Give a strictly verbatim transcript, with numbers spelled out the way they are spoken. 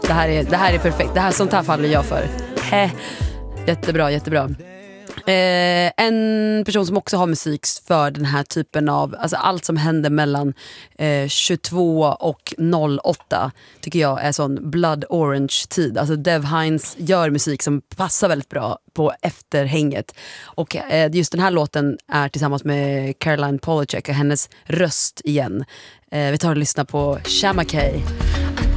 Det här är, det här är perfekt. Det här, sånt här faller jag för. Heh. Jättebra, jättebra. Eh, en person som också har musik för den här typen av, alltså allt som händer mellan eh, tjugotvå och noll åtta tycker jag är sån blood orange tid. Alltså Dev Hynes gör musik som passar väldigt bra på efterhänget. Och eh, just den här låten är tillsammans med Caroline Polachek och hennes röst igen. eh, Vi tar och lyssnar på Shamakay.